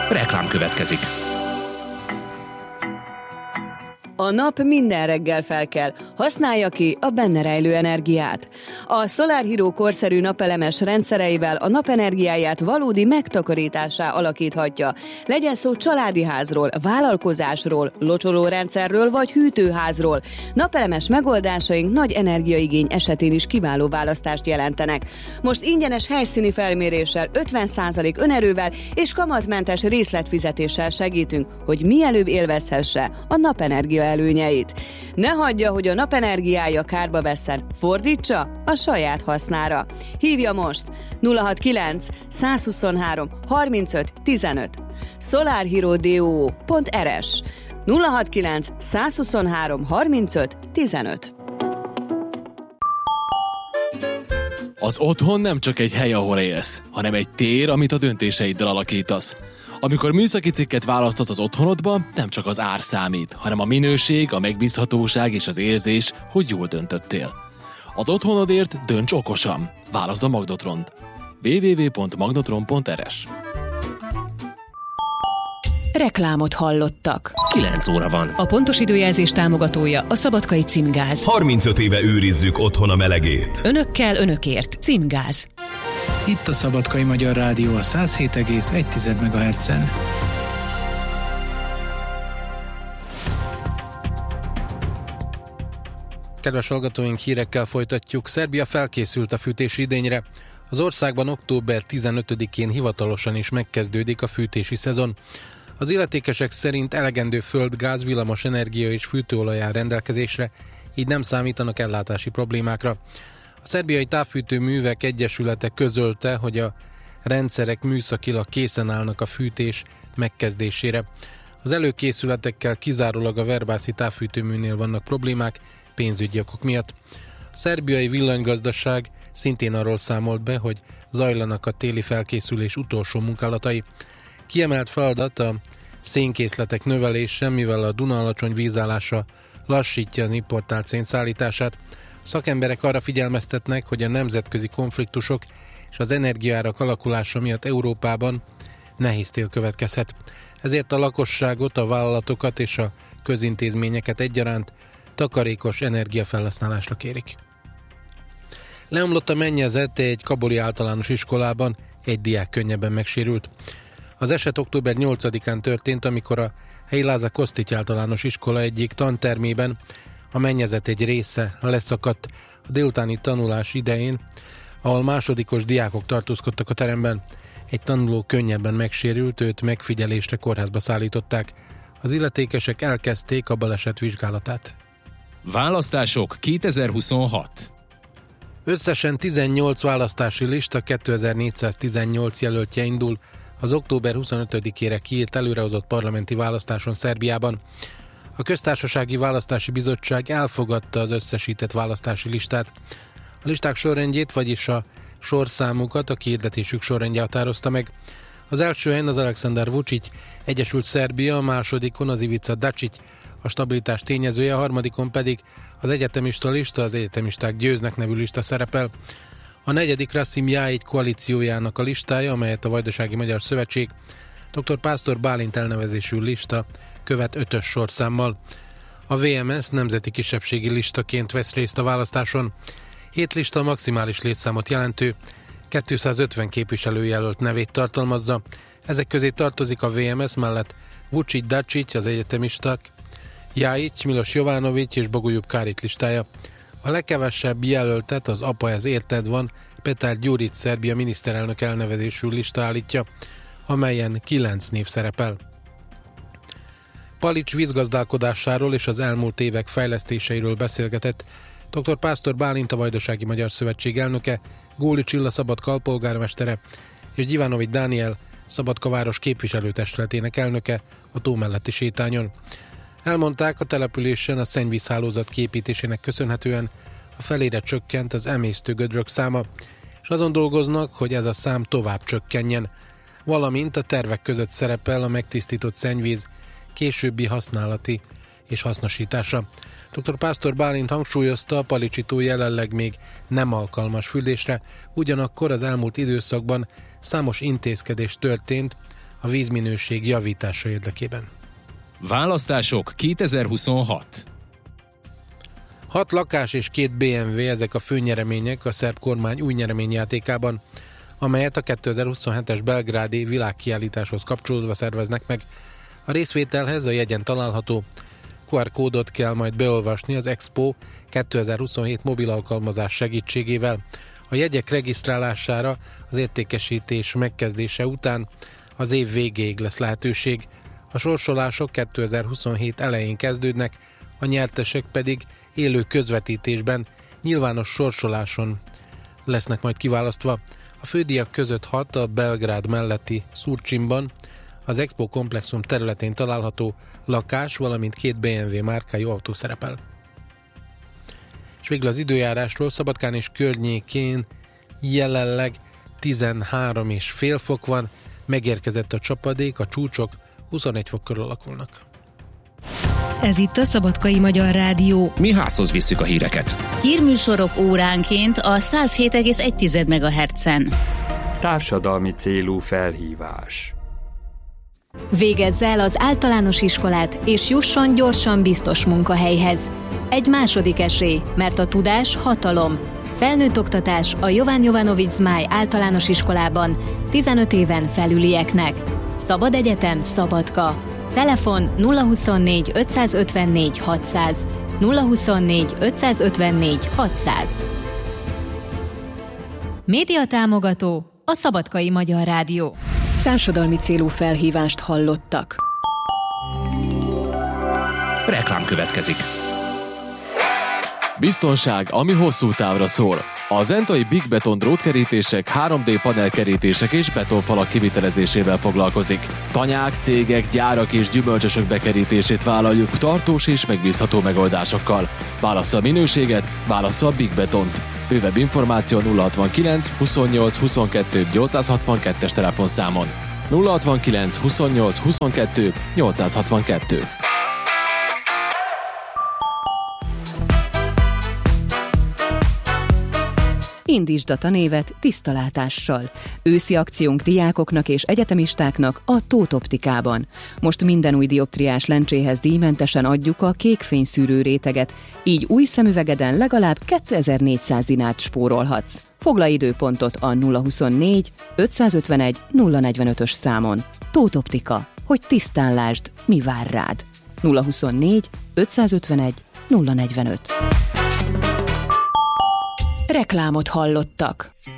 Reklám következik. A nap minden reggel felkel, használja ki a benne rejlő energiát. A Solar Hero korszerű napelemes rendszereivel a napenergiáját valódi megtakarítássá alakíthatja. Legyen szó családi házról, vállalkozásról, locsolórendszerről vagy hűtőházról. Napelemes megoldásaink nagy energiaigény esetén is kiváló választást jelentenek. Most ingyenes helyszíni felméréssel, 50% önerővel és kamatmentes részletfizetéssel segítünk, hogy mielőbb élvezhesse a napenergia előnyeit. Ne hagyja, hogy a napenergiája kárba vesszen, fordítsa a saját hasznára. Hívja most 069 123 35 15 solarhero.do.rs 069 123 35 15. Az otthon nem csak egy hely, ahol élsz, hanem egy tér, amit a döntéseiddel alakítasz. Amikor műszaki cikket választasz az otthonodba, nem csak az ár számít, hanem a minőség, a megbízhatóság és az érzés, hogy jól döntöttél. Az otthonodért dönts okosan. Válaszd a Magnotront. www.magnotron.rs. Reklámot hallottak. 9 óra van. A pontos időjelzés támogatója a Szabadkai Címgáz. 35 éve őrizzük otthon a melegét. Önökkel, önökért. Címgáz. Itt a Szabadkai Magyar Rádió a 107,1 MHz-en. Kedves hallgatóink, hírekkel folytatjuk. Szerbia felkészült a fűtési idényre. Az országban október 15-én hivatalosan is megkezdődik a fűtési szezon. Az illetékesek szerint elegendő földgáz, villamos energia és fűtőolaj áll rendelkezésre, így nem számítanak ellátási problémákra. A Szerbiai Távfűtőművek Egyesülete közölte, hogy a rendszerek műszakilag készen állnak a fűtés megkezdésére. Az előkészületekkel kizárólag a Verbászi távfűtőműnél vannak problémák pénzügyi okok miatt. A szerbiai villanygazdaság szintén arról számolt be, hogy zajlanak a téli felkészülés utolsó munkálatai. Kiemelt feladat a szénkészletek növelése, mivel a Duna alacsony vízállása lassítja az importált szén szállítását. Szakemberek arra figyelmeztetnek, hogy a nemzetközi konfliktusok és az energiaárak alakulása miatt Európában nehéz tél következhet. Ezért a lakosságot, a vállalatokat és a közintézményeket egyaránt takarékos energiafelhasználásra kérik. Leomlott a mennyezet egy kabuli általános iskolában, egy diák könnyebben megsérült. Az eset október 8-án történt, amikor a helyi Láza Kosztics általános iskola egyik tantermében a mennyezet egy része leszakadt a délutáni tanulás idején, ahol másodikos diákok tartózkodtak a teremben. Egy tanuló könnyebben megsérült, őt megfigyelésre kórházba szállították. Az illetékesek elkezdték a baleset vizsgálatát. Választások 2026. Összesen 18 választási lista 2418 jelöltje indul az október 25-ére kiírt előrehozott parlamenti választáson Szerbiában. A Köztársasági Választási Bizottság elfogadta az összesített választási listát. A listák sorrendjét, vagyis a sorszámukat a kihirdetésük sorrendje határozta meg. Az első helyen az Aleksandar Vučić Egyesült Szerbia, a másodikon az Ivica Dačić, a stabilitás tényezője, a harmadikon pedig az egyetemista lista, az egyetemisták győznek nevű lista szerepel. A negyedik Rasim Ljajić koalíciójának a listája, amelyet a Vajdasági Magyar Szövetség dr. Pásztor Bálint elnevezésű lista követ 5-ös sorszámmal. A VMS nemzeti kisebbségi listaként vesz részt a választáson. 7 lista maximális létszámot jelentő 250 képviselőjelölt nevét tartalmazza. Ezek közé tartozik a VMS mellett Vučić, Dačić, az egyetemisták, Ljajić, Milos Jovanović és Bogoljub Karić listája. A legkevesebb jelöltet az Apa ez érted van Petar Gyurić Szerbia miniszterelnök elnevezésű lista állítja, amelyen 9 név szerepel. Palics vízgazdálkodásáról és az elmúlt évek fejlesztéseiről beszélgetett dr. Pásztor Bálint, a Vajdasági Magyar Szövetség elnöke, Góli Csilla Szabadka alpolgármestere és Gyivanović Dániel Szabadka város képviselőtestületének elnöke a tó melletti sétányon. Elmondták, a településen a szennyvízhálózat kiépítésének köszönhetően a felére csökkent az emésztő gödrök száma, és azon dolgoznak, hogy ez a szám tovább csökkenjen, valamint a tervek között szerepel a megtisztított szennyvíz későbbi használati és hasznosítása. Dr. Pásztor Bálint hangsúlyozta, a Palicsi tó jelenleg még nem alkalmas fürdésre, ugyanakkor az elmúlt időszakban számos intézkedés történt a vízminőség javítása érdekében. Választások 2026. 6 lakás és 2 BMW, ezek a fő nyeremények a szerb kormány új nyereményjátékában, amelyet a 2027-es belgrádi világkiállításhoz kapcsolódva szerveznek meg. A részvételhez a jegyen található QR kódot kell majd beolvasni az Expo 2027 mobil alkalmazás segítségével. A jegyek regisztrálására az értékesítés megkezdése után az év végéig lesz lehetőség. A sorsolások 2027 elején kezdődnek, a nyertesek pedig élő közvetítésben, nyilvános sorsoláson lesznek majd kiválasztva. A fődíjak között 6 a Belgrád melletti Surcsinban, az Expo komplexum területén található lakás, valamint 2 BMW márkájú autó szerepel. És végül az időjárásról: Szabadkán és környékén jelenleg 13,5 fok van, megérkezett a csapadék, a csúcsok 21 fok körül alakulnak. Ez itt a Szabadkai Magyar Rádió. Mi házhoz visszük a híreket. Hírműsorok óránként a 107,1 MHz-en. Társadalmi célú felhívás. Végezze el az általános iskolát, és jusson gyorsan biztos munkahelyhez. Egy második esély, mert a tudás hatalom. Felnőtt oktatás a Jovan Jovanović Zmaj általános iskolában 15 éven felülieknek. Szabad egyetem, Szabadka. Telefon 024 554 600. 024 554 600. Média támogató a Szabadkai Magyar Rádió. Társadalmi célú felhívást hallottak. Reklám következik. Biztonság, ami hosszú távra szól. A zentai Big Beton drótkerítések, 3D panelkerítések és betonfalak kivitelezésével foglalkozik. Tanyák, cégek, gyárak és gyümölcsösök bekerítését vállaljuk tartós és megbízható megoldásokkal. Válassza a minőséget, válassza a Big Betont. Bővebb információ 069 28 22 862-es telefonszámon. 069 28 22 862. Indítsd a tanévet tiszta látással. Őszi akciónk diákoknak és egyetemistáknak a Tóth Optikában. Most minden új dioptriás lencséhez díjmentesen adjuk a kékfényszűrő réteget, így új szemüvegeden legalább 2400 dinárt spórolhatsz. Foglalj időpontot a 024 551 045-ös számon. Tóth Optika, hogy tisztán lásd, mi vár rád. 024 551 045. Reklámot hallottak.